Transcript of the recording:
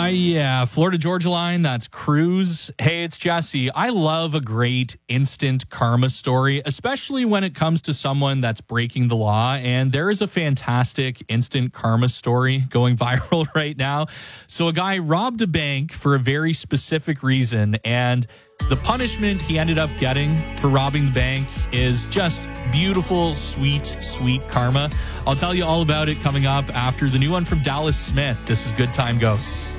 Yeah, Florida Georgia line, that's Cruz. Hey, it's Jesse. I love a great instant karma story, especially when it comes to someone that's breaking the law. And there is a fantastic instant karma story going viral right now. So a guy robbed a bank for a very specific reason, and the punishment he ended up getting for robbing the bank is just beautiful, sweet, sweet karma. I'll tell you all about it coming up after the new one from Dallas Smith. This is Good Time Goes.